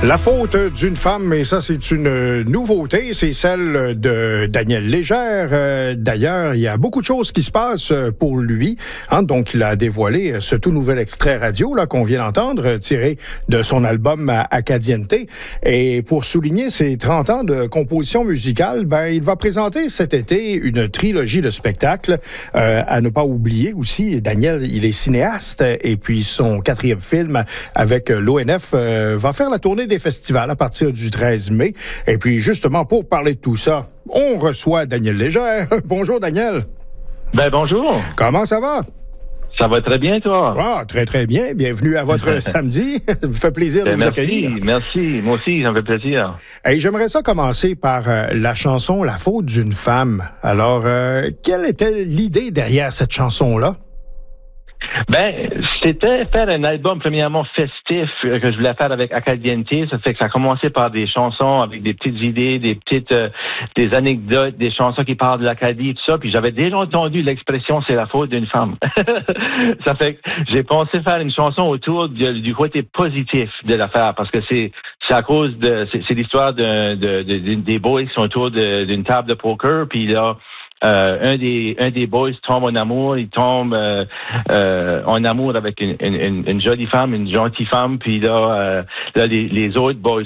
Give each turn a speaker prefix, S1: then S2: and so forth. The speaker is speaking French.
S1: La faute d'une femme, et ça, c'est une nouveauté, c'est celle de Daniel Légère. D'ailleurs, il y a beaucoup de choses qui se passent pour lui. Donc, il a dévoilé ce tout nouvel extrait radio là qu'on vient d'entendre, tiré de son album Acadiente. Et pour souligner ses 30 ans de composition musicale, il va présenter cet été une trilogie de spectacles. À ne pas oublier aussi, Daniel, il est cinéaste, et puis son 4e film avec l'ONF va faire la tournée des festivals à partir du 13 mai. Et puis, justement, pour parler de tout ça, on reçoit Daniel Légère. Bonjour, Daniel.
S2: Bonjour.
S1: Comment ça va?
S2: Ça va très bien, toi?
S1: Ah, très, très bien. Bienvenue à votre samedi. Ça me fait plaisir de vous accueillir.
S2: Merci. Moi aussi, ça me fait plaisir.
S1: Hey, j'aimerais ça commencer par la chanson « La faute d'une femme ». Alors, quelle était l'idée derrière cette chanson-là?
S2: C'était faire un album premièrement festif que je voulais faire avec Acadiente. Ça fait que ça a commencé par des chansons avec des petites idées, des anecdotes, des chansons qui parlent de l'Acadie, tout ça. Puis j'avais déjà entendu l'expression « c'est la faute d'une femme ». Ça fait que j'ai pensé faire une chanson autour du côté positif de l'affaire, parce que c'est à cause c'est l'histoire des boys qui sont autour d'une table de poker, puis là, un des boys tombe en amour, il tombe en amour avec une jolie femme, une gentille femme, puis là les autres boys